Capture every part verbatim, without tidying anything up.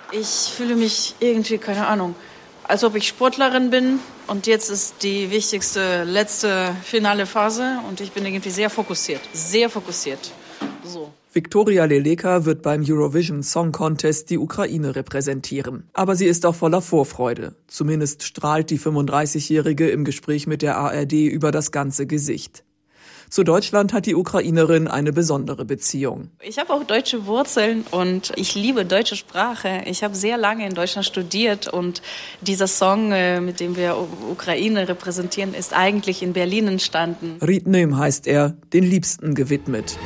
Ich fühle mich irgendwie, keine Ahnung, als ob ich Sportlerin bin und jetzt ist die wichtigste, letzte, finale Phase und ich bin irgendwie sehr fokussiert, sehr fokussiert. So. Viktoria Leleka wird beim Eurovision Song Contest die Ukraine repräsentieren. Aber sie ist auch voller Vorfreude. Zumindest strahlt die fünfunddreißigjährige im Gespräch mit der A R D über das ganze Gesicht. Zu Deutschland hat die Ukrainerin eine besondere Beziehung. Ich habe auch deutsche Wurzeln und ich liebe deutsche Sprache. Ich habe sehr lange in Deutschland studiert und dieser Song, mit dem wir Ukraine repräsentieren, ist eigentlich in Berlin entstanden. Rytnym heißt er, den Liebsten gewidmet.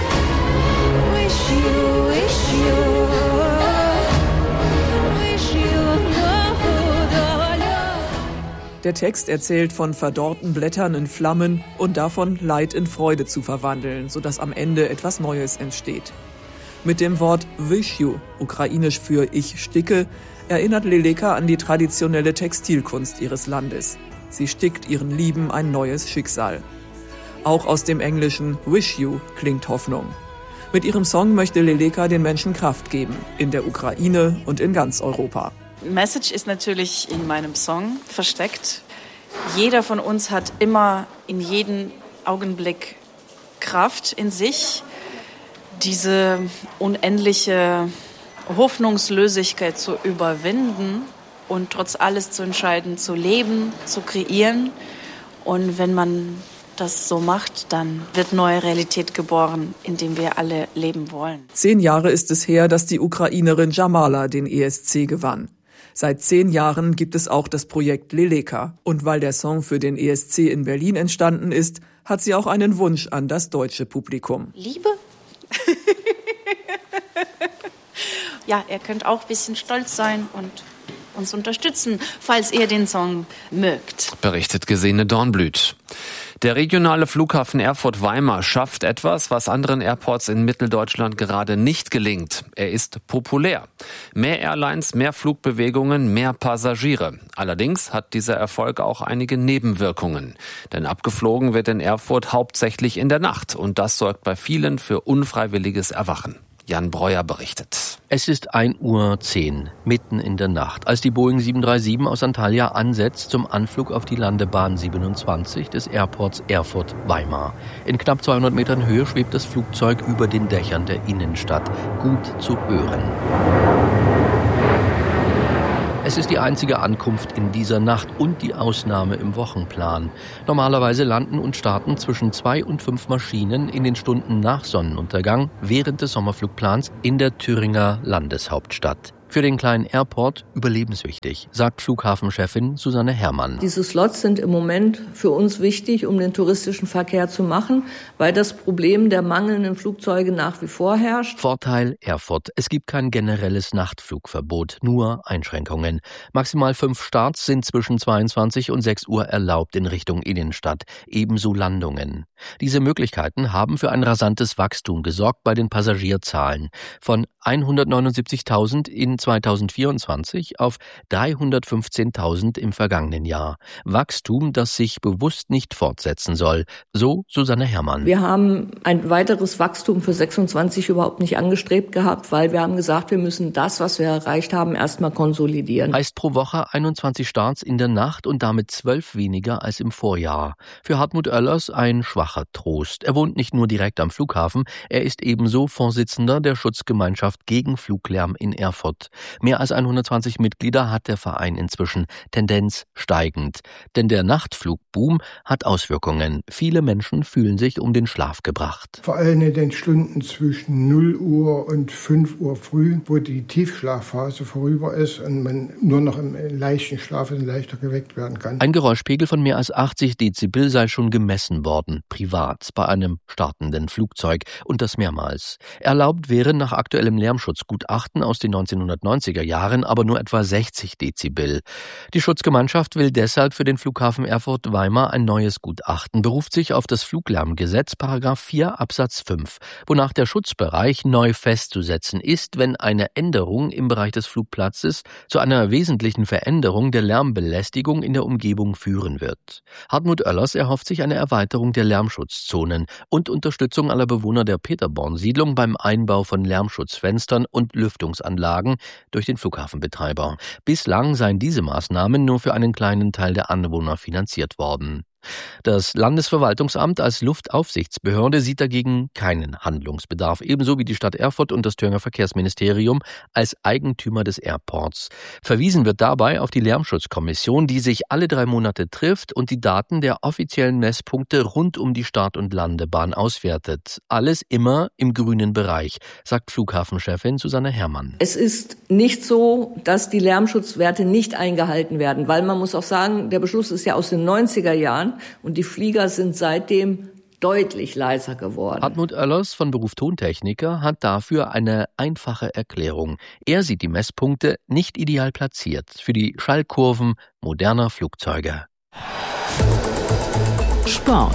Der Text erzählt von verdorrten Blättern in Flammen und davon, Leid in Freude zu verwandeln, sodass am Ende etwas Neues entsteht. Mit dem Wort Wish You, ukrainisch für Ich sticke, erinnert Leleka an die traditionelle Textilkunst ihres Landes. Sie stickt ihren Lieben ein neues Schicksal. Auch aus dem englischen Wish You klingt Hoffnung. Mit ihrem Song möchte Leleka den Menschen Kraft geben, in der Ukraine und in ganz Europa. Message ist natürlich in meinem Song versteckt. Jeder von uns hat immer in jedem Augenblick Kraft in sich, diese unendliche Hoffnungslosigkeit zu überwinden und trotz alles zu entscheiden, zu leben, zu kreieren. Und wenn man das so macht, dann wird neue Realität geboren, in dem wir alle leben wollen. Zehn Jahre ist es her, dass die Ukrainerin Jamala den E S C gewann. Seit zehn Jahren gibt es auch das Projekt Leleka. Und weil der Song für den E S C in Berlin entstanden ist, hat sie auch einen Wunsch an das deutsche Publikum. Liebe? Ja, ihr könnt auch ein bisschen stolz sein und uns unterstützen, falls ihr den Song mögt. Berichtet Gesine Dornblüt. Der regionale Flughafen Erfurt-Weimar schafft etwas, was anderen Airports in Mitteldeutschland gerade nicht gelingt. Er ist populär. Mehr Airlines, mehr Flugbewegungen, mehr Passagiere. Allerdings hat dieser Erfolg auch einige Nebenwirkungen. Denn abgeflogen wird in Erfurt hauptsächlich in der Nacht. Und das sorgt bei vielen für unfreiwilliges Erwachen. Jan Breuer berichtet. Es ist ein Uhr zehn, mitten in der Nacht, als die Boeing sieben drei sieben aus Antalya ansetzt zum Anflug auf die Landebahn siebenundzwanzig des Airports Erfurt-Weimar. In knapp zweihundert Metern Höhe schwebt das Flugzeug über den Dächern der Innenstadt. Gut zu hören. Es ist die einzige Ankunft in dieser Nacht und die Ausnahme im Wochenplan. Normalerweise landen und starten zwischen zwei und fünf Maschinen in den Stunden nach Sonnenuntergang während des Sommerflugplans in der Thüringer Landeshauptstadt. Für den kleinen Airport überlebenswichtig, sagt Flughafenchefin Susanne Herrmann. Diese Slots sind im Moment für uns wichtig, um den touristischen Verkehr zu machen, weil das Problem der mangelnden Flugzeuge nach wie vor herrscht. Vorteil Erfurt. Es gibt kein generelles Nachtflugverbot, nur Einschränkungen. Maximal fünf Starts sind zwischen zweiundzwanzig und sechs Uhr erlaubt in Richtung Innenstadt, ebenso Landungen. Diese Möglichkeiten haben für ein rasantes Wachstum gesorgt bei den Passagierzahlen. Von hundertneunundsiebzigtausend in zweitausendvierundzwanzig auf dreihundertfünfzehntausend im vergangenen Jahr. Wachstum, das sich bewusst nicht fortsetzen soll, so Susanne Herrmann. Wir haben ein weiteres Wachstum für sechsundzwanzig überhaupt nicht angestrebt gehabt, weil wir haben gesagt, wir müssen das, was wir erreicht haben, erstmal konsolidieren. Heißt pro Woche einundzwanzig Starts in der Nacht und damit zwölf weniger als im Vorjahr. Für Hartmut Oellers ein schwacher Trost. Er wohnt nicht nur direkt am Flughafen, er ist ebenso Vorsitzender der Schutzgemeinschaft gegen Fluglärm in Erfurt. Mehr als hundertzwanzig Mitglieder hat der Verein inzwischen, Tendenz steigend. Denn der Nachtflugboom hat Auswirkungen. Viele Menschen fühlen sich um den Schlaf gebracht. Vor allem in den Stunden zwischen null Uhr und fünf Uhr früh, wo die Tiefschlafphase vorüber ist und man nur noch im leichten Schlaf und leichter geweckt werden kann. Ein Geräuschpegel von mehr als achtzig Dezibel sei schon gemessen worden, privat, bei einem startenden Flugzeug und das mehrmals. Erlaubt wären nach aktuellem Lärmschutzgutachten aus den neunzehnhundertneunziger Jahren aber nur etwa sechzig Dezibel. Die Schutzgemeinschaft will deshalb für den Flughafen Erfurt-Weimar ein neues Gutachten, beruft sich auf das Fluglärmgesetz Paragraph vier Absatz fünf, wonach der Schutzbereich neu festzusetzen ist, wenn eine Änderung im Bereich des Flugplatzes zu einer wesentlichen Veränderung der Lärmbelästigung in der Umgebung führen wird. Hartmut Oellers erhofft sich eine Erweiterung der Lärmschutzzonen und Unterstützung aller Bewohner der Peterborn-Siedlung beim Einbau von Lärmschutzfenstern Fenstern und Lüftungsanlagen durch den Flughafenbetreiber. Bislang seien diese Maßnahmen nur für einen kleinen Teil der Anwohner finanziert worden. Das Landesverwaltungsamt als Luftaufsichtsbehörde sieht dagegen keinen Handlungsbedarf, ebenso wie die Stadt Erfurt und das Thüringer Verkehrsministerium als Eigentümer des Airports. Verwiesen wird dabei auf die Lärmschutzkommission, die sich alle drei Monate trifft und die Daten der offiziellen Messpunkte rund um die Start- und Landebahn auswertet. Alles immer im grünen Bereich, sagt Flughafenchefin Susanne Herrmann. Es ist nicht so, dass die Lärmschutzwerte nicht eingehalten werden, weil man muss auch sagen, der Beschluss ist ja aus den neunziger Jahren. Und die Flieger sind seitdem deutlich leiser geworden. Hartmut Oellers, von Beruf Tontechniker, hat dafür eine einfache Erklärung. Er sieht die Messpunkte nicht ideal platziert für die Schallkurven moderner Flugzeuge. Sport.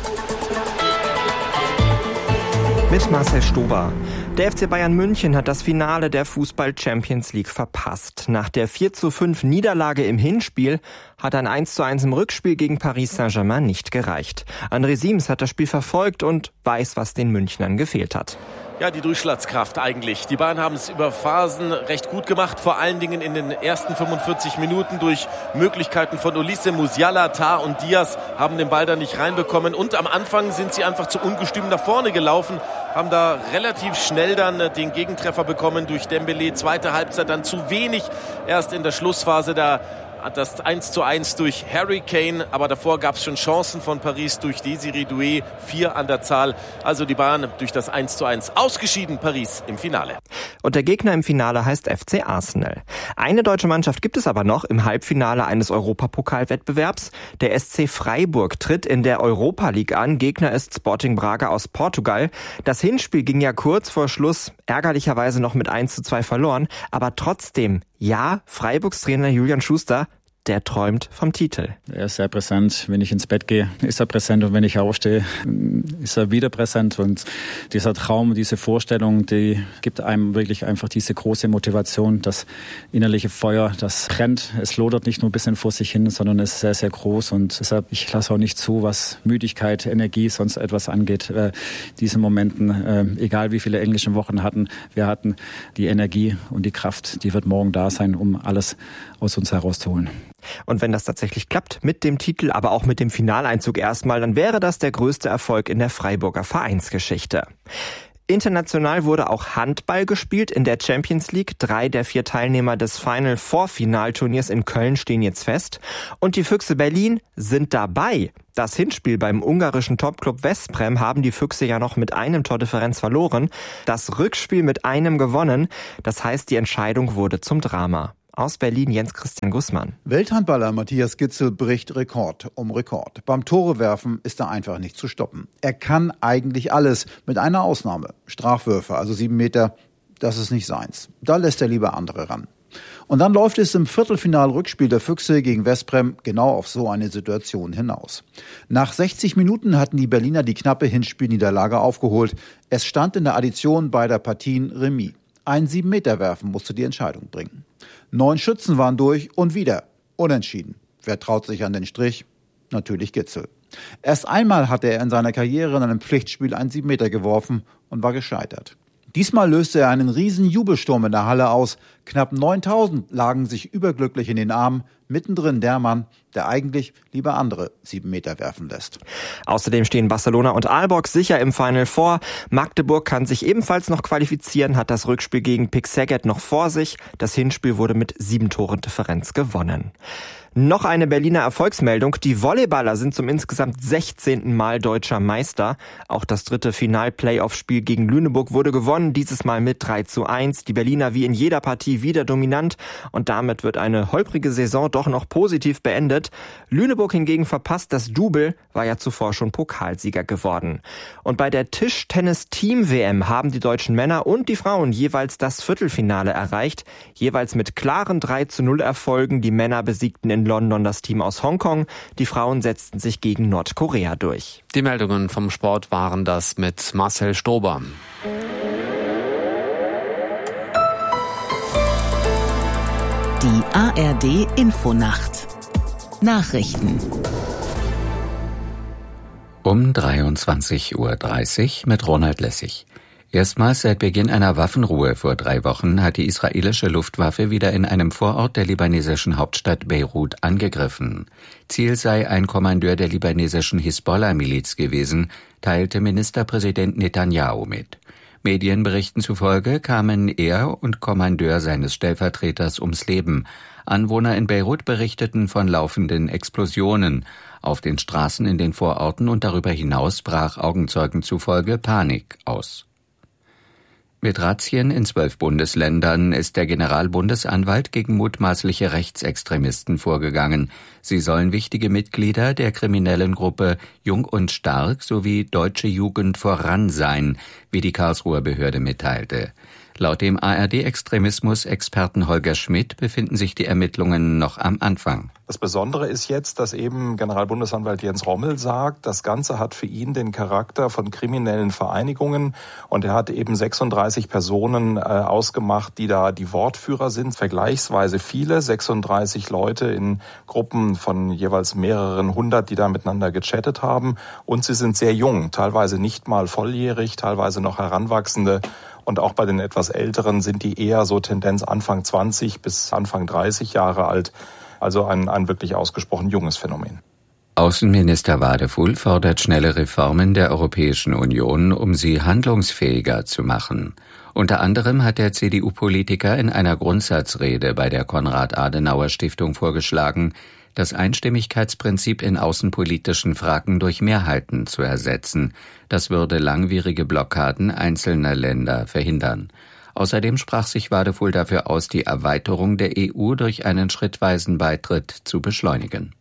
Mit Marcel Stober. Der F C Bayern München hat das Finale der Fußball-Champions League verpasst. Nach der vier zu fünf Niederlage im Hinspiel hat ein eins zu eins im Rückspiel gegen Paris Saint-Germain nicht gereicht. André Siems hat das Spiel verfolgt und weiß, was den Münchnern gefehlt hat. Ja, die Durchschlagskraft eigentlich. Die Bayern haben es über Phasen recht gut gemacht, vor allen Dingen in den ersten fünfundvierzig Minuten durch Möglichkeiten von Olise, Musiala, Tah und Diaz haben den Ball da nicht reinbekommen. Und am Anfang sind sie einfach zu ungestüm nach vorne gelaufen, haben da relativ schnell dann den Gegentreffer bekommen durch Dembélé. Zweite Halbzeit dann zu wenig, erst in der Schlussphase da das eins zu eins durch Harry Kane, aber davor gab es schon Chancen von Paris durch Désiré Doué, vier an der Zahl. Also die Bayern durch das eins zu eins ausgeschieden, Paris im Finale. Und der Gegner im Finale heißt F C Arsenal. Eine deutsche Mannschaft gibt es aber noch im Halbfinale eines Europapokalwettbewerbs. Der S C Freiburg tritt in der Europa League an. Gegner ist Sporting Braga aus Portugal. Das Hinspiel ging ja kurz vor Schluss ärgerlicherweise noch mit eins zu zwei verloren. Aber trotzdem, ja, Freiburgs Trainer Julian Schuster, der träumt vom Titel. Er ist sehr präsent. Wenn ich ins Bett gehe, ist er präsent. Und wenn ich aufstehe, ist er wieder präsent. Und dieser Traum, diese Vorstellung, die gibt einem wirklich einfach diese große Motivation, das innerliche Feuer, das brennt. Es lodert nicht nur ein bisschen vor sich hin, sondern es ist sehr, sehr groß. Und deshalb, ich lasse auch nicht zu, was Müdigkeit, Energie, sonst etwas angeht. Äh, diesen Momenten, äh, egal wie viele englische Wochen hatten, wir hatten die Energie und die Kraft, die wird morgen da sein, um alles aus uns herauszuholen. Und wenn das tatsächlich klappt, mit dem Titel, aber auch mit dem Finaleinzug erstmal, dann wäre das der größte Erfolg in der Freiburger Vereinsgeschichte. International wurde auch Handball gespielt in der Champions League. Drei der vier Teilnehmer des Final Four Finalturniers in Köln stehen jetzt fest. Und die Füchse Berlin sind dabei. Das Hinspiel beim ungarischen Topclub Veszprém haben die Füchse ja noch mit einem Tordifferenz verloren. Das Rückspiel mit einem gewonnen. Das heißt, die Entscheidung wurde zum Drama. Aus Berlin Jens Christian Gussmann. Welthandballer Matthias Gitzel bricht Rekord um Rekord. Beim Torewerfen ist er einfach nicht zu stoppen. Er kann eigentlich alles, mit einer Ausnahme. Strafwürfe, also sieben Meter, das ist nicht seins. Da lässt er lieber andere ran. Und dann läuft es im Viertelfinal-Rückspiel der Füchse gegen Veszprém genau auf so eine Situation hinaus. Nach sechzig Minuten hatten die Berliner die knappe Hinspielniederlage aufgeholt. Es stand in der Addition beider Partien Remis. Ein sieben Meter Werfen musste die Entscheidung bringen. Neun Schützen waren durch und wieder unentschieden. Wer traut sich an den Strich? Natürlich Gitzel. Erst einmal hatte er in seiner Karriere in einem Pflichtspiel einen sieben Meter geworfen und war gescheitert. Diesmal löste er einen riesen Jubelsturm in der Halle aus. Knapp neuntausend lagen sich überglücklich in den Armen. Mittendrin der Mann, der eigentlich lieber andere sieben Meter werfen lässt. Außerdem stehen Barcelona und Aalborg sicher im Final Four. Magdeburg kann sich ebenfalls noch qualifizieren, hat das Rückspiel gegen Pick Szeged noch vor sich. Das Hinspiel wurde mit sieben Toren Differenz gewonnen. Noch eine Berliner Erfolgsmeldung. Die Volleyballer sind zum insgesamt sechzehnten Mal deutscher Meister. Auch das dritte Final-Playoff-Spiel gegen Lüneburg wurde gewonnen, dieses Mal mit drei zu eins. Die Berliner wie in jeder Partie wieder dominant und damit wird eine holprige Saison doch noch positiv beendet. Lüneburg hingegen verpasst das Double, war ja zuvor schon Pokalsieger geworden. Und bei der Tischtennis-Team-W M haben die deutschen Männer und die Frauen jeweils das Viertelfinale erreicht. Jeweils mit klaren drei zu null Erfolgen. Die Männer besiegten in London das Team aus Hongkong. Die Frauen setzten sich gegen Nordkorea durch. Die Meldungen vom Sport waren das mit Marcel Stober. Die A R D Infonacht. Nachrichten. Um dreiundzwanzig Uhr dreißig mit Ronald Lessig. Erstmals seit Beginn einer Waffenruhe vor drei Wochen hat die israelische Luftwaffe wieder in einem Vorort der libanesischen Hauptstadt Beirut angegriffen. Ziel sei ein Kommandeur der libanesischen Hisbollah-Miliz gewesen, teilte Ministerpräsident Netanyahu mit. Medienberichten zufolge kamen er und Kommandeur seines Stellvertreters ums Leben. Anwohner in Beirut berichteten von laufenden Explosionen auf den Straßen in den Vororten und darüber hinaus brach Augenzeugen zufolge Panik aus. Mit Razzien in zwölf Bundesländern ist der Generalbundesanwalt gegen mutmaßliche Rechtsextremisten vorgegangen. Sie sollen wichtige Mitglieder der kriminellen Gruppe Jung und Stark sowie Deutsche Jugend voran sein, wie die Karlsruher Behörde mitteilte. Laut dem A R D-Extremismus-Experten Holger Schmidt befinden sich die Ermittlungen noch am Anfang. Das Besondere ist jetzt, dass eben Generalbundesanwalt Jens Rommel sagt, das Ganze hat für ihn den Charakter von kriminellen Vereinigungen und er hat eben sechsunddreißig Personen äh, ausgemacht, die da die Wortführer sind, vergleichsweise viele, sechsunddreißig Leute in Gruppen von jeweils mehreren hundert, die da miteinander gechattet haben und sie sind sehr jung, teilweise nicht mal volljährig, teilweise noch Heranwachsende. Und auch bei den etwas Älteren sind die eher so Tendenz Anfang zwanzig bis Anfang dreißig Jahre alt. Also ein, ein wirklich ausgesprochen junges Phänomen. Außenminister Wadefuhl fordert schnelle Reformen der Europäischen Union, um sie handlungsfähiger zu machen. Unter anderem hat der C D U-Politiker in einer Grundsatzrede bei der Konrad-Adenauer-Stiftung vorgeschlagen, das Einstimmigkeitsprinzip in außenpolitischen Fragen durch Mehrheiten zu ersetzen. Das würde langwierige Blockaden einzelner Länder verhindern. Außerdem sprach sich Wadefuhl dafür aus, die Erweiterung der E U durch einen schrittweisen Beitritt zu beschleunigen.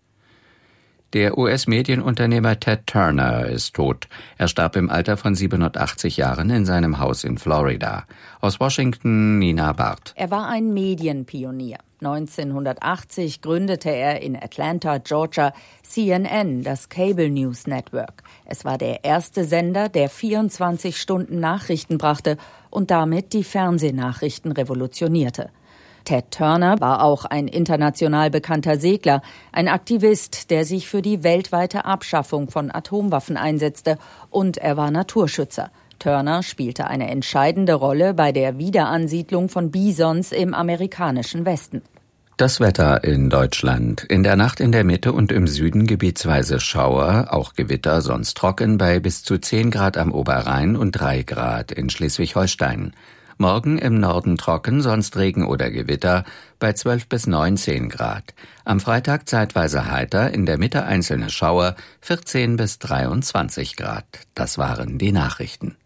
Der U S-Medienunternehmer Ted Turner ist tot. Er starb im Alter von siebenundachtzig Jahren in seinem Haus in Florida. Aus Washington, Nina Barth. Er war ein Medienpionier. neunzehnhundertachtzig gründete er in Atlanta, Georgia, C N N, das Cable News Network. Es war der erste Sender, der vierundzwanzig Stunden Nachrichten brachte und damit die Fernsehnachrichten revolutionierte. Ted Turner war auch ein international bekannter Segler, ein Aktivist, der sich für die weltweite Abschaffung von Atomwaffen einsetzte, und er war Naturschützer. Turner spielte eine entscheidende Rolle bei der Wiederansiedlung von Bisons im amerikanischen Westen. Das Wetter in Deutschland. In der Nacht in der Mitte und im Süden gebietsweise Schauer, auch Gewitter, sonst trocken bei bis zu zehn Grad am Oberrhein und drei Grad in Schleswig-Holstein. Morgen im Norden trocken, sonst Regen oder Gewitter bei zwölf bis neunzehn Grad. Am Freitag zeitweise heiter, in der Mitte einzelne Schauer, vierzehn bis dreiundzwanzig Grad. Das waren die Nachrichten.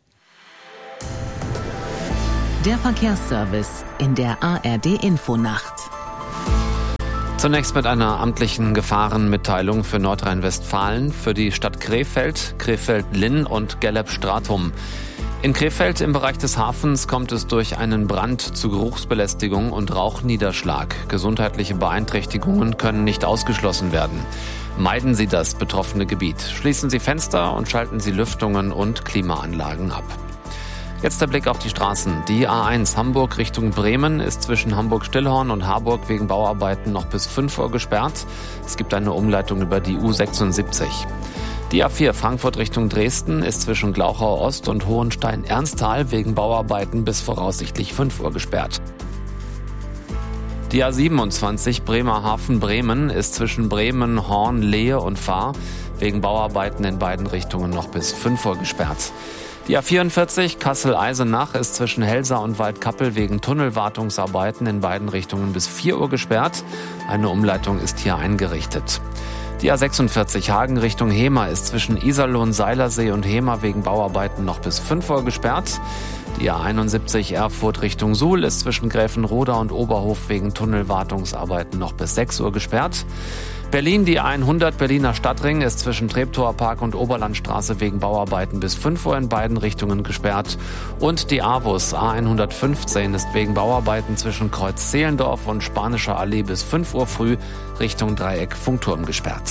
Der Verkehrsservice in der A R D-Infonacht. Zunächst mit einer amtlichen Gefahrenmitteilung für Nordrhein-Westfalen, für die Stadt Krefeld, Krefeld-Linn und Gelleb-Stratum. In Krefeld im Bereich des Hafens kommt es durch einen Brand zu Geruchsbelästigung und Rauchniederschlag. Gesundheitliche Beeinträchtigungen können nicht ausgeschlossen werden. Meiden Sie das betroffene Gebiet. Schließen Sie Fenster und schalten Sie Lüftungen und Klimaanlagen ab. Jetzt der Blick auf die Straßen. Die A eins Hamburg Richtung Bremen ist zwischen Hamburg-Stillhorn und Harburg wegen Bauarbeiten noch bis fünf Uhr gesperrt. Es gibt eine Umleitung über die U sechsundsiebzig. Die A vier Frankfurt Richtung Dresden ist zwischen Glauchau Ost und Hohenstein-Ernsthal wegen Bauarbeiten bis voraussichtlich fünf Uhr gesperrt. Die A siebenundzwanzig Bremerhaven-Bremen ist zwischen Bremen, Horn, Lehe und Fahr wegen Bauarbeiten in beiden Richtungen noch bis fünf Uhr gesperrt. Die A vierundvierzig Kassel-Eisenach ist zwischen Helsa und Waldkappel wegen Tunnelwartungsarbeiten in beiden Richtungen bis vier Uhr gesperrt. Eine Umleitung ist hier eingerichtet. Die A sechsundvierzig Hagen Richtung Hemer ist zwischen Iserlohn, Seilersee und Hemer wegen Bauarbeiten noch bis fünf Uhr gesperrt. Die A einundsiebzig Erfurt Richtung Suhl ist zwischen Gräfenroda und Oberhof wegen Tunnelwartungsarbeiten noch bis sechs Uhr gesperrt. Berlin, die A hundert Berliner Stadtring ist zwischen Treptower Park und Oberlandstraße wegen Bauarbeiten bis fünf Uhr in beiden Richtungen gesperrt. Und die AWUS A hundertfünfzehn ist wegen Bauarbeiten zwischen Kreuz Zehlendorf und Spanischer Allee bis fünf Uhr früh Richtung Dreieck Funkturm gesperrt.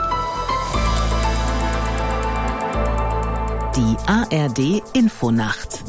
Die A R D Infonacht.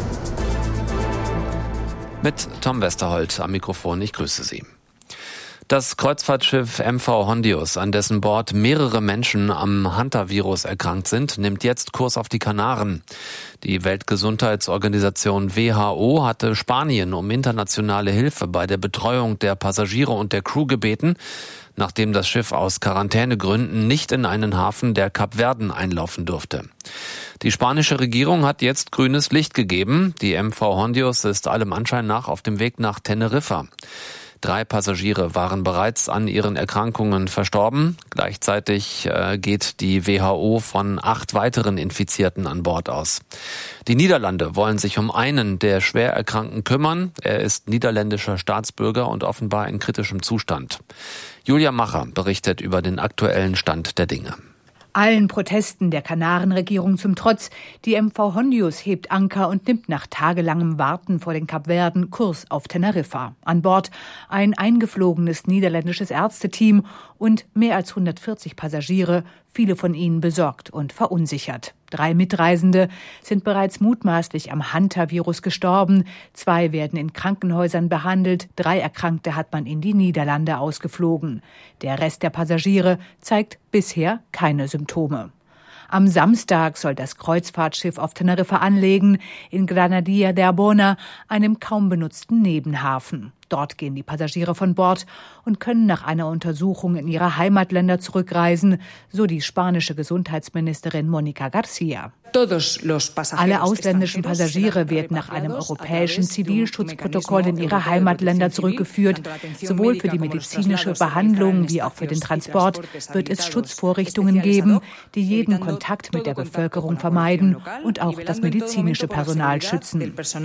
Mit Tom Westerholt am Mikrofon, ich grüße Sie. Das Kreuzfahrtschiff M V Hondius, an dessen Bord mehrere Menschen am Hantavirus erkrankt sind, nimmt jetzt Kurs auf die Kanaren. Die Weltgesundheitsorganisation W H O hatte Spanien um internationale Hilfe bei der Betreuung der Passagiere und der Crew gebeten, nachdem das Schiff aus Quarantänegründen nicht in einen Hafen der Kapverden einlaufen durfte. Die spanische Regierung hat jetzt grünes Licht gegeben. Die M V Hondius ist allem Anschein nach auf dem Weg nach Teneriffa. Drei Passagiere waren bereits an ihren Erkrankungen verstorben. Gleichzeitig äh, geht die W H O von acht weiteren Infizierten an Bord aus. Die Niederlande wollen sich um einen der schwer Erkrankten kümmern. Er ist niederländischer Staatsbürger und offenbar in kritischem Zustand. Julia Macher berichtet über den aktuellen Stand der Dinge. Allen Protesten der Kanarenregierung zum Trotz, die M V Hondius hebt Anker und nimmt nach tagelangem Warten vor den Kapverden Kurs auf Teneriffa. An Bord ein eingeflogenes niederländisches Ärzteteam und mehr als hundertvierzig Passagiere, viele von ihnen besorgt und verunsichert. Drei Mitreisende sind bereits mutmaßlich am Hantavirus gestorben. Zwei werden in Krankenhäusern behandelt. Drei Erkrankte hat man in die Niederlande ausgeflogen. Der Rest der Passagiere zeigt bisher keine Symptome. Am Samstag soll das Kreuzfahrtschiff auf Teneriffa anlegen, in Granadilla de Arbona, einem kaum benutzten Nebenhafen. Dort gehen die Passagiere von Bord und können nach einer Untersuchung in ihre Heimatländer zurückreisen, so die spanische Gesundheitsministerin Mónica García. Alle ausländischen Passagiere werden nach einem europäischen Zivilschutzprotokoll in ihre Heimatländer zurückgeführt. Sowohl für die medizinische Behandlung wie auch für den Transport wird es Schutzvorrichtungen geben, die jeden Kontakt mit der Bevölkerung vermeiden und auch das medizinische Personal schützen.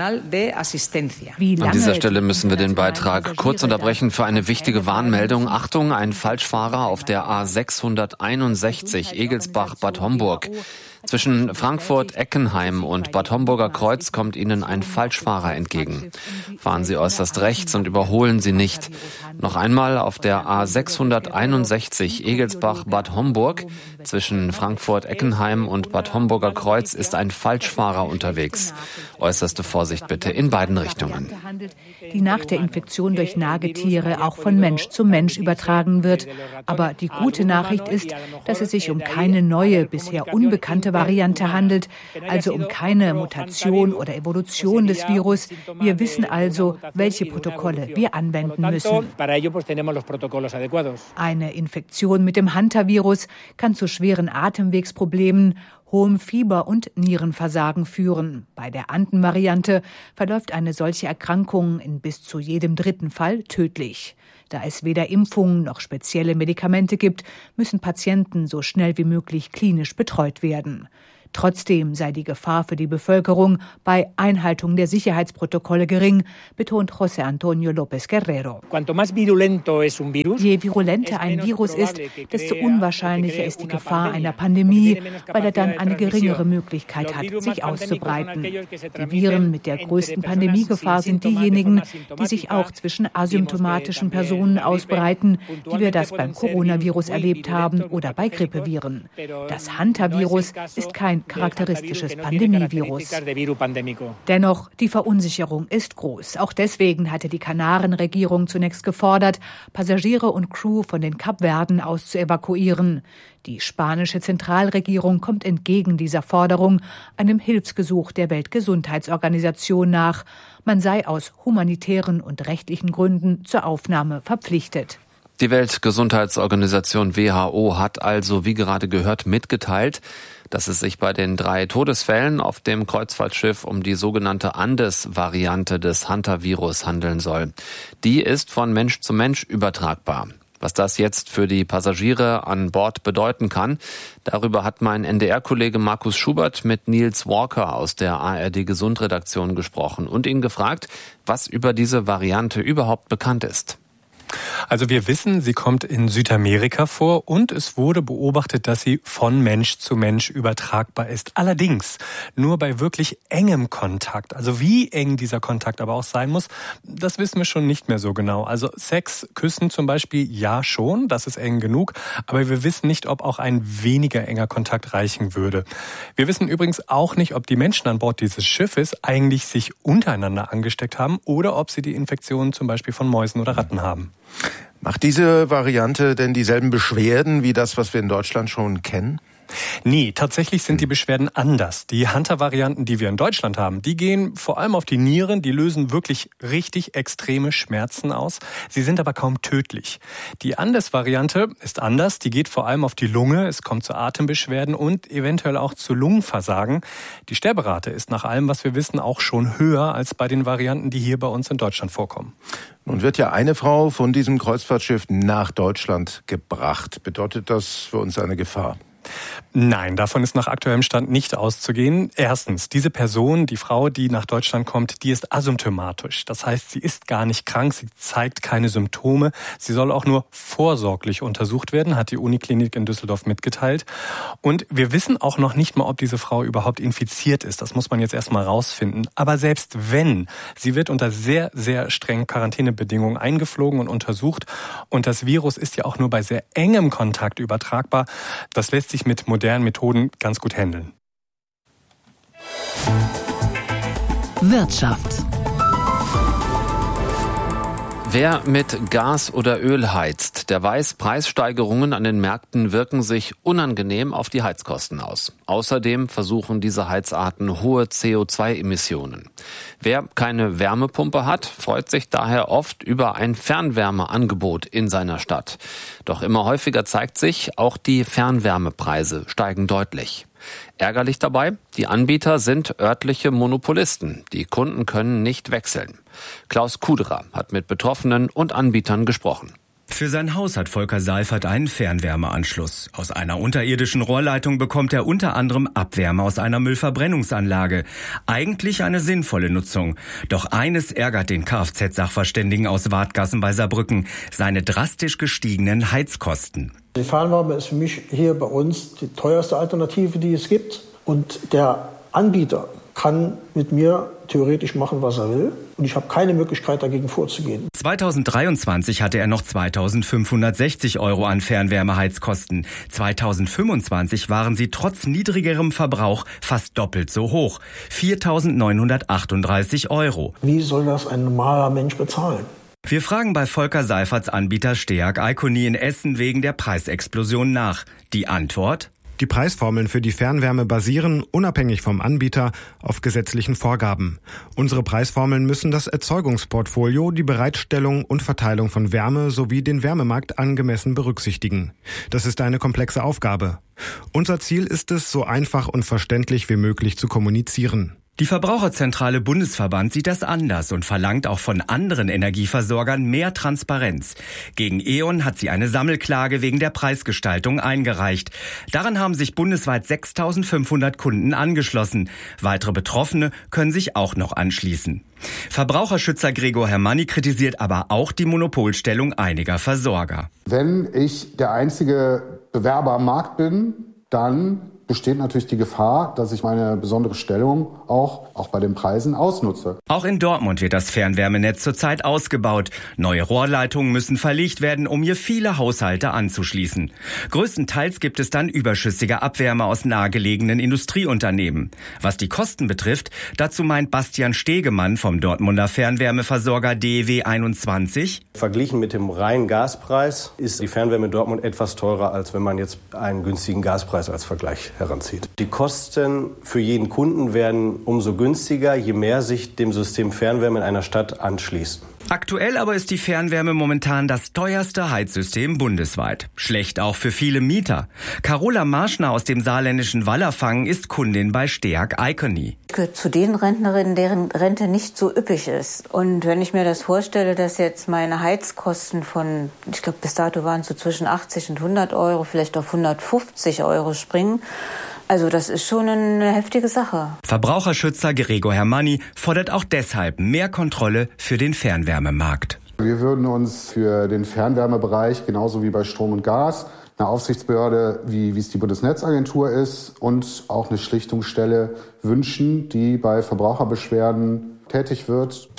An dieser Stelle müssen wir den Beitrag kurz unterbrechen für eine wichtige Warnmeldung. Achtung, ein Falschfahrer auf der A sechshunderteinundsechzig Egelsbach-Bad Homburg. Zwischen Frankfurt-Eckenheim und Bad Homburger Kreuz kommt Ihnen ein Falschfahrer entgegen. Fahren Sie äußerst rechts und überholen Sie nicht. Noch einmal auf der A sechshunderteinundsechzig Egelsbach-Bad Homburg. Zwischen Frankfurt-Eckenheim und Bad Homburger Kreuz ist ein Falschfahrer unterwegs. Äußerste Vorsicht bitte in beiden Richtungen. Die nach der Infektion durch Nagetiere auch von Mensch zu Mensch übertragen wird. Aber die gute Nachricht ist, dass es sich um keine neue, bisher unbekannte Variante handelt, also um keine Mutation oder Evolution des Virus. Wir wissen also, welche Protokolle wir anwenden müssen. Eine Infektion mit dem Hantavirus kann zu schweren Atemwegsproblemen, hohem Fieber und Nierenversagen führen. Bei der Anden-Variante verläuft eine solche Erkrankung in bis zu jedem dritten Fall tödlich. Da es weder Impfungen noch spezielle Medikamente gibt, müssen Patienten so schnell wie möglich klinisch betreut werden. Trotzdem sei die Gefahr für die Bevölkerung bei Einhaltung der Sicherheitsprotokolle gering, betont José Antonio López Guerrero. Je virulenter ein Virus ist, desto unwahrscheinlicher ist die Gefahr einer Pandemie, weil er dann eine geringere Möglichkeit hat, sich auszubreiten. Die Viren mit der größten Pandemiegefahr sind diejenigen, die sich auch zwischen asymptomatischen Personen ausbreiten, wie wir das beim Coronavirus erlebt haben oder bei Grippeviren. Das Hantavirus ist kein charakteristisches Pandemievirus. Dennoch, die Verunsicherung ist groß. Auch deswegen hatte die Kanarenregierung zunächst gefordert, Passagiere und Crew von den Kapverden aus zu evakuieren. Die spanische Zentralregierung kommt entgegen dieser Forderung einem Hilfsgesuch der Weltgesundheitsorganisation nach. Man sei aus humanitären und rechtlichen Gründen zur Aufnahme verpflichtet. Die Weltgesundheitsorganisation W H O hat also, wie gerade gehört, mitgeteilt, dass es sich bei den drei Todesfällen auf dem Kreuzfahrtschiff um die sogenannte Andes-Variante des Hantavirus handeln soll. Die ist von Mensch zu Mensch übertragbar. Was das jetzt für die Passagiere an Bord bedeuten kann, darüber hat mein N D R-Kollege Markus Schubert mit Niels Walker aus der A R D-Gesundredaktion gesprochen und ihn gefragt, was über diese Variante überhaupt bekannt ist. Also wir wissen, sie kommt in Südamerika vor und es wurde beobachtet, dass sie von Mensch zu Mensch übertragbar ist. Allerdings nur bei wirklich engem Kontakt. Also wie eng dieser Kontakt aber auch sein muss, das wissen wir schon nicht mehr so genau. Also Sex, Küssen zum Beispiel, ja schon, das ist eng genug. Aber wir wissen nicht, ob auch ein weniger enger Kontakt reichen würde. Wir wissen übrigens auch nicht, ob die Menschen an Bord dieses Schiffes eigentlich sich untereinander angesteckt haben oder ob sie die Infektionen zum Beispiel von Mäusen oder Ratten haben. Macht diese Variante denn dieselben Beschwerden wie das, was wir in Deutschland schon kennen? Nee, tatsächlich sind die Beschwerden anders. Die Hunter-Varianten, die wir in Deutschland haben, die gehen vor allem auf die Nieren, die lösen wirklich richtig extreme Schmerzen aus. Sie sind aber kaum tödlich. Die Andes-Variante ist anders, die geht vor allem auf die Lunge, es kommt zu Atembeschwerden und eventuell auch zu Lungenversagen. Die Sterberate ist nach allem, was wir wissen, auch schon höher als bei den Varianten, die hier bei uns in Deutschland vorkommen. Nun wird ja eine Frau von diesem Kreuzfahrtschiff nach Deutschland gebracht. Bedeutet das für uns eine Gefahr? Nein, davon ist nach aktuellem Stand nicht auszugehen. Erstens, diese Person, die Frau, die nach Deutschland kommt, die ist asymptomatisch. Das heißt, sie ist gar nicht krank, sie zeigt keine Symptome. Sie soll auch nur vorsorglich untersucht werden, hat die Uniklinik in Düsseldorf mitgeteilt. Und wir wissen auch noch nicht mal, ob diese Frau überhaupt infiziert ist. Das muss man jetzt erstmal rausfinden. Aber selbst wenn, sie wird unter sehr, sehr strengen Quarantänebedingungen eingeflogen und untersucht. Und das Virus ist ja auch nur bei sehr engem Kontakt übertragbar. Das lässt sich mit modernen Methoden ganz gut handeln. Wirtschaft. Wer mit Gas oder Öl heizt, der weiß, Preissteigerungen an den Märkten wirken sich unangenehm auf die Heizkosten aus. Außerdem versuchen diese Heizarten hohe C O zwei Emissionen. Wer keine Wärmepumpe hat, freut sich daher oft über ein Fernwärmeangebot in seiner Stadt. Doch immer häufiger zeigt sich, auch die Fernwärmepreise steigen deutlich. Ärgerlich dabei, die Anbieter sind örtliche Monopolisten. Die Kunden können nicht wechseln. Klaus Kuderer hat mit Betroffenen und Anbietern gesprochen. Für sein Haus hat Volker Seifert einen Fernwärmeanschluss. Aus einer unterirdischen Rohrleitung bekommt er unter anderem Abwärme aus einer Müllverbrennungsanlage. Eigentlich eine sinnvolle Nutzung. Doch eines ärgert den Kfz-Sachverständigen aus Wadgassen bei Saarbrücken: seine drastisch gestiegenen Heizkosten. Die Fernwärme ist für mich hier bei uns die teuerste Alternative, die es gibt. Und der Anbieter kann mit mir theoretisch machen, was er will. Und ich habe keine Möglichkeit, dagegen vorzugehen. zweitausenddreiundzwanzig hatte er noch zweitausendfünfhundertsechzig Euro an Fernwärmeheizkosten. zweitausendfünfundzwanzig waren sie trotz niedrigerem Verbrauch fast doppelt so hoch: viertausendneunhundertachtunddreißig Euro. Wie soll das ein normaler Mensch bezahlen? Wir fragen bei Volker Seiferts Anbieter Steag Iconi in Essen wegen der Preisexplosion nach. Die Antwort: Die Preisformeln für die Fernwärme basieren, unabhängig vom Anbieter, auf gesetzlichen Vorgaben. Unsere Preisformeln müssen das Erzeugungsportfolio, die Bereitstellung und Verteilung von Wärme sowie den Wärmemarkt angemessen berücksichtigen. Das ist eine komplexe Aufgabe. Unser Ziel ist es, so einfach und verständlich wie möglich zu kommunizieren. Die Verbraucherzentrale Bundesverband sieht das anders und verlangt auch von anderen Energieversorgern mehr Transparenz. Gegen E.ON hat sie eine Sammelklage wegen der Preisgestaltung eingereicht. Daran haben sich bundesweit sechstausendfünfhundert Kunden angeschlossen. Weitere Betroffene können sich auch noch anschließen. Verbraucherschützer Gregor Hermanni kritisiert aber auch die Monopolstellung einiger Versorger. Wenn ich der einzige Bewerber am Markt bin, dann besteht natürlich die Gefahr, dass ich meine besondere Stellung auch, auch bei den Preisen ausnutze. Auch in Dortmund wird das Fernwärmenetz zurzeit ausgebaut. Neue Rohrleitungen müssen verlegt werden, um hier viele Haushalte anzuschließen. Größtenteils gibt es dann überschüssige Abwärme aus nahegelegenen Industrieunternehmen. Was die Kosten betrifft, dazu meint Bastian Stegemann vom Dortmunder Fernwärmeversorger D E W einundzwanzig. Verglichen mit dem reinen Gaspreis ist die Fernwärme in Dortmund etwas teurer, als wenn man jetzt einen günstigen Gaspreis als Vergleich heranzieht. Die Kosten für jeden Kunden werden umso günstiger, je mehr sich dem System Fernwärme in einer Stadt anschließen. Aktuell aber ist die Fernwärme momentan das teuerste Heizsystem bundesweit. Schlecht auch für viele Mieter. Carola Marschner aus dem saarländischen Wallerfangen ist Kundin bei Steag Iconi. Ich gehöre zu den Rentnerinnen, deren Rente nicht so üppig ist. Und wenn ich mir das vorstelle, dass jetzt meine Heizkosten von, ich glaube bis dato waren es so zwischen achtzig und hundert Euro, vielleicht auf hundertfünfzig Euro springen, also das ist schon eine heftige Sache. Verbraucherschützer Gregor Hermanni fordert auch deshalb mehr Kontrolle für den Fernwärmemarkt. Wir würden uns für den Fernwärmebereich, genauso wie bei Strom und Gas, eine Aufsichtsbehörde, wie, wie es die Bundesnetzagentur ist, und auch eine Schlichtungsstelle wünschen, die bei Verbraucherbeschwerden tätig wird.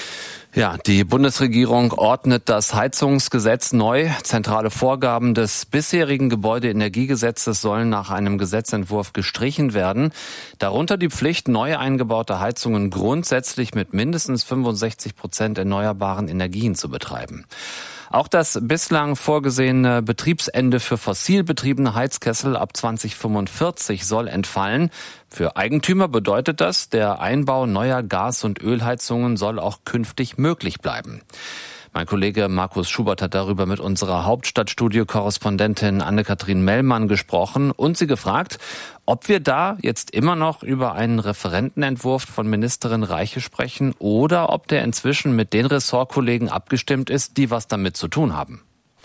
Ja, die Bundesregierung ordnet das Heizungsgesetz neu. Zentrale Vorgaben des bisherigen Gebäudeenergiegesetzes sollen nach einem Gesetzentwurf gestrichen werden. Darunter die Pflicht, neu eingebaute Heizungen grundsätzlich mit mindestens fünfundsechzig Prozent erneuerbaren Energien zu betreiben. Auch das bislang vorgesehene Betriebsende für fossil betriebene Heizkessel ab zwanzig fünfundvierzig soll entfallen. Für Eigentümer bedeutet das, der Einbau neuer Gas- und Ölheizungen soll auch künftig möglich bleiben. Mein Kollege Markus Schubert hat darüber mit unserer Hauptstadtstudio-Korrespondentin Anne-Kathrin Mellmann gesprochen und sie gefragt, ob wir da jetzt immer noch über einen Referentenentwurf von Ministerin Reiche sprechen oder ob der inzwischen mit den Ressortkollegen abgestimmt ist, die was damit zu tun haben.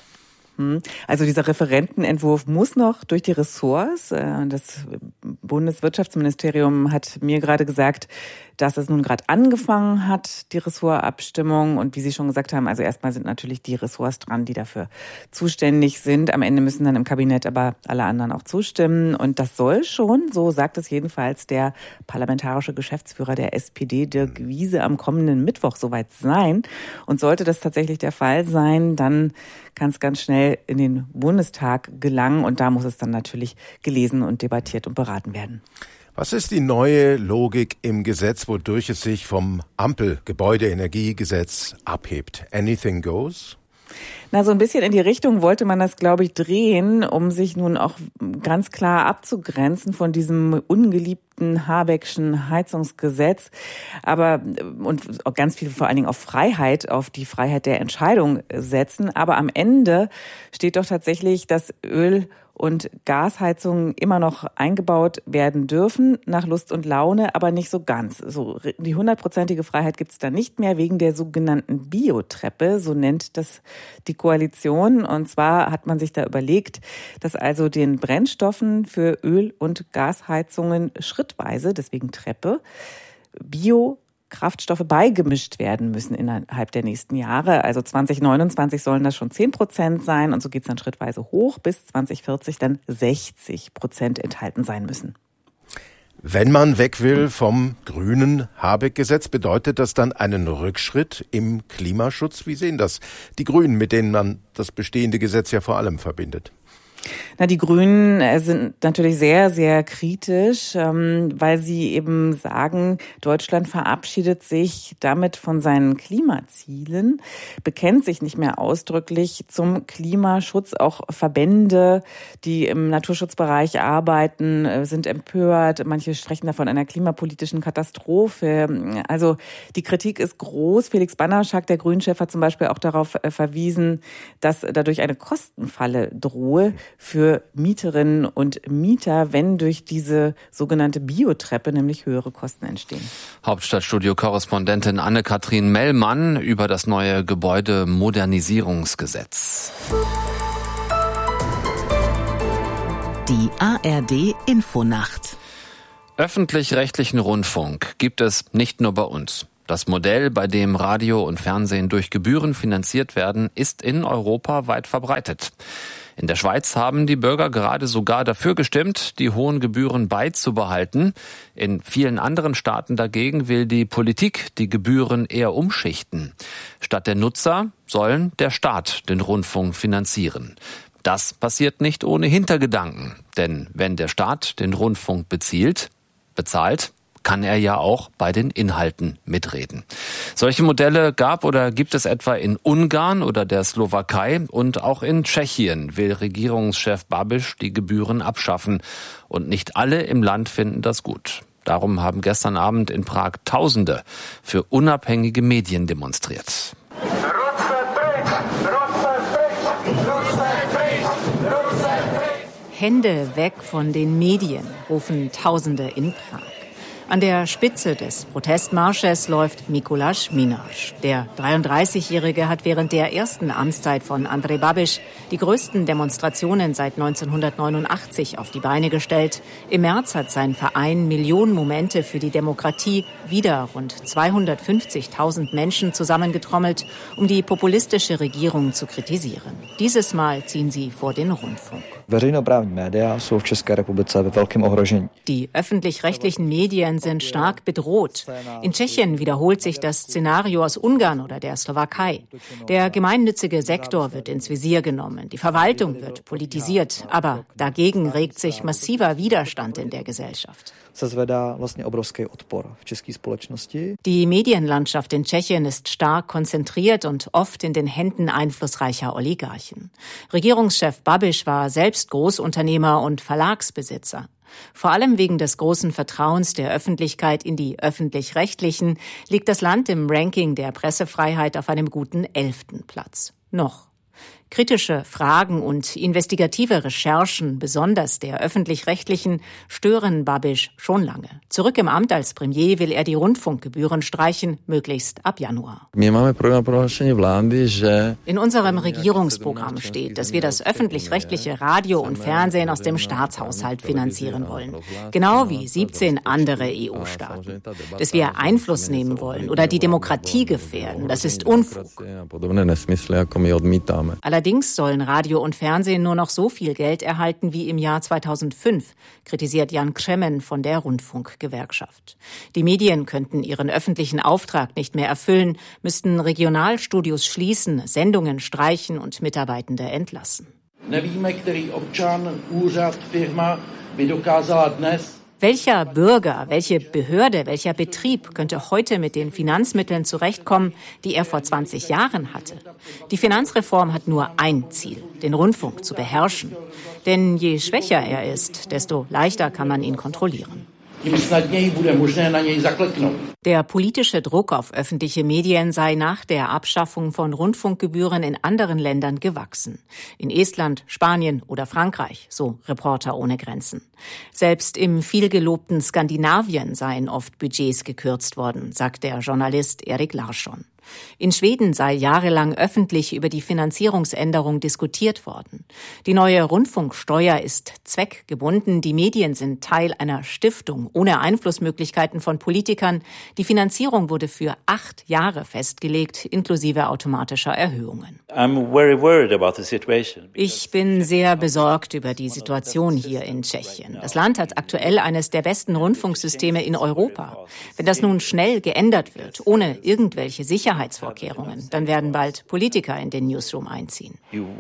Also dieser Referentenentwurf muss noch durch die Ressorts. Das Bundeswirtschaftsministerium hat mir gerade gesagt, dass es nun gerade angefangen hat, die Ressortabstimmung. Und wie Sie schon gesagt haben, also erstmal sind natürlich die Ressorts dran, die dafür zuständig sind. Am Ende müssen dann im Kabinett aber alle anderen auch zustimmen. Und das soll schon, so sagt es jedenfalls der parlamentarische Geschäftsführer der S P D, Dirk Wiese, am kommenden Mittwoch soweit sein. Und sollte das tatsächlich der Fall sein, dann kann es ganz schnell in den Bundestag gelangen. Und da muss es dann natürlich gelesen und debattiert und beraten werden. Was ist die neue Logik im Gesetz, wodurch es sich vom Ampel-Gebäudeenergiegesetz abhebt? Anything goes? Na, so ein bisschen in die Richtung wollte man das, glaube ich, drehen, um sich nun auch ganz klar abzugrenzen von diesem ungeliebten Habeckschen Heizungsgesetz. Aber, und auch ganz viel vor allen Dingen auf Freiheit, auf die Freiheit der Entscheidung setzen. Aber am Ende steht doch tatsächlich, dass Öl- und Gasheizungen immer noch eingebaut werden dürfen, nach Lust und Laune, aber nicht so ganz. So, die hundertprozentige Freiheit gibt es da nicht mehr wegen der sogenannten Biotreppe, so nennt das die Koalition. Und zwar hat man sich da überlegt, dass also den Brennstoffen für Öl- und Gasheizungen schrittweise, deswegen Treppe, Bio Kraftstoffe beigemischt werden müssen innerhalb der nächsten Jahre. Also zwanzig neunundzwanzig sollen das schon zehn Prozent sein und so geht es dann schrittweise hoch, bis zwanzig vierzig dann sechzig Prozent enthalten sein müssen. Wenn man weg will vom grünen Habeck-Gesetz, bedeutet das dann einen Rückschritt im Klimaschutz? Wie sehen das die Grünen, mit denen man das bestehende Gesetz ja vor allem verbindet? Na, die Grünen sind natürlich sehr, sehr kritisch, weil sie eben sagen, Deutschland verabschiedet sich damit von seinen Klimazielen, bekennt sich nicht mehr ausdrücklich zum Klimaschutz. Auch Verbände, die im Naturschutzbereich arbeiten, sind empört. Manche sprechen davon einer klimapolitischen Katastrophe. Also die Kritik ist groß. Felix Bannerschak, der Grünchef, hat zum Beispiel auch darauf verwiesen, dass dadurch eine Kostenfalle drohe für Mieterinnen und Mieter, wenn durch diese sogenannte Biotreppe nämlich höhere Kosten entstehen. Hauptstadtstudio-Korrespondentin Anne-Kathrin Mellmann über das neue Gebäudemodernisierungsgesetz. Die A R D Infonacht. Öffentlich-rechtlichen Rundfunk gibt es nicht nur bei uns. Das Modell, bei dem Radio und Fernsehen durch Gebühren finanziert werden, ist in Europa weit verbreitet. In der Schweiz haben die Bürger gerade sogar dafür gestimmt, die hohen Gebühren beizubehalten. In vielen anderen Staaten dagegen will die Politik die Gebühren eher umschichten. Statt der Nutzer sollen der Staat den Rundfunk finanzieren. Das passiert nicht ohne Hintergedanken. Denn wenn der Staat den Rundfunk bezielt, bezahlt, kann er ja auch bei den Inhalten mitreden. Solche Modelle gab oder gibt es etwa in Ungarn oder der Slowakei und auch in Tschechien will Regierungschef Babiš die Gebühren abschaffen und nicht alle im Land finden das gut. Darum haben gestern Abend in Prag Tausende für unabhängige Medien demonstriert. Hände weg von den Medien, rufen Tausende in Prag. An der Spitze des Protestmarsches läuft Mikuláš Minář. Der dreiunddreißigjährige hat während der ersten Amtszeit von Andrej Babiš die größten Demonstrationen seit neunzehnhundertneunundachtzig auf die Beine gestellt. Im März hat sein Verein Millionen Momente für die Demokratie wieder rund zweihundertfünfzigtausend Menschen zusammengetrommelt, um die populistische Regierung zu kritisieren. Dieses Mal ziehen sie vor den Rundfunk. Die öffentlich-rechtlichen Medien sind stark bedroht. In Tschechien wiederholt sich das Szenario aus Ungarn oder der Slowakei. Der gemeinnützige Sektor wird ins Visier genommen, die Verwaltung wird politisiert, aber dagegen regt sich massiver Widerstand in der Gesellschaft. Die Medienlandschaft in Tschechien ist stark konzentriert und oft in den Händen einflussreicher Oligarchen. Regierungschef Babiš war selbst Großunternehmer und Verlagsbesitzer. Vor allem wegen des großen Vertrauens der Öffentlichkeit in die Öffentlich-Rechtlichen liegt das Land im Ranking der Pressefreiheit auf einem guten elften Platz. Noch. Kritische Fragen und investigative Recherchen, besonders der Öffentlich-Rechtlichen, stören Babiš schon lange. Zurück im Amt als Premier will er die Rundfunkgebühren streichen, möglichst ab Januar. In unserem Regierungsprogramm steht, dass wir das öffentlich-rechtliche Radio und Fernsehen aus dem Staatshaushalt finanzieren wollen. Genau wie siebzehn andere E U-Staaten. Dass wir Einfluss nehmen wollen oder die Demokratie gefährden, das ist Unfug. Allerdings sollen Radio und Fernsehen nur noch so viel Geld erhalten wie im Jahr zweitausendfünf, kritisiert Jan Křemen von der Rundfunkgewerkschaft. Die Medien könnten ihren öffentlichen Auftrag nicht mehr erfüllen, müssten Regionalstudios schließen, Sendungen streichen und Mitarbeitende entlassen. Welcher Bürger, welche Behörde, welcher Betrieb könnte heute mit den Finanzmitteln zurechtkommen, die er vor zwanzig Jahren hatte? Die Finanzreform hat nur ein Ziel, den Rundfunk zu beherrschen. Denn je schwächer er ist, desto leichter kann man ihn kontrollieren. Der politische Druck auf öffentliche Medien sei nach der Abschaffung von Rundfunkgebühren in anderen Ländern gewachsen. In Estland, Spanien oder Frankreich, so Reporter ohne Grenzen. Selbst im vielgelobten Skandinavien seien oft Budgets gekürzt worden, sagt der Journalist Erik Larsson. In Schweden sei jahrelang öffentlich über die Finanzierungsänderung diskutiert worden. Die neue Rundfunksteuer ist zweckgebunden. Die Medien sind Teil einer Stiftung ohne Einflussmöglichkeiten von Politikern. Die Finanzierung wurde für acht Jahre festgelegt, inklusive automatischer Erhöhungen. Ich bin sehr besorgt über die Situation hier in Tschechien. Das Land hat aktuell eines der besten Rundfunksysteme in Europa. Wenn das nun schnell geändert wird, ohne irgendwelche Sicherheit, Sicherheitsvorkehrungen, dann werden bald Politiker in den Newsroom einziehen.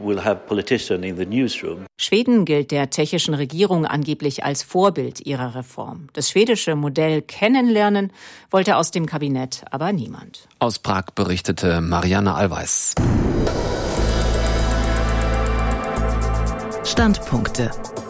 Schweden gilt der tschechischen Regierung angeblich als Vorbild ihrer Reform. Das schwedische Modell kennenlernen wollte aus dem Kabinett aber niemand. Aus Prag berichtete Marianne Allweis. Standpunkte.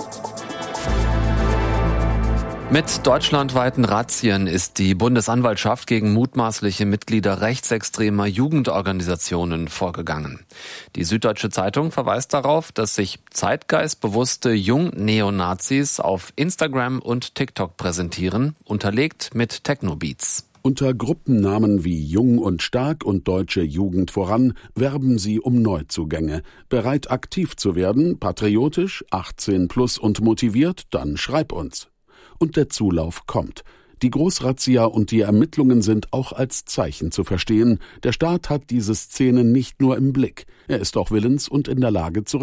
Mit deutschlandweiten Razzien ist die Bundesanwaltschaft gegen mutmaßliche Mitglieder rechtsextremer Jugendorganisationen vorgegangen. Die Süddeutsche Zeitung verweist darauf, dass sich zeitgeistbewusste Jung-Neonazis auf Instagram und TikTok präsentieren, unterlegt mit Techno-Beats. Unter Gruppennamen wie Jung und Stark und Deutsche Jugend voran werben sie um Neuzugänge. Bereit aktiv zu werden, patriotisch, achtzehn plus und motiviert, dann schreib uns. Und der Zulauf kommt. Die Großrazzia und die Ermittlungen sind auch als Zeichen zu verstehen. Der Staat hat diese Szene nicht nur im Blick. Er ist auch willens und in der Lage, zurück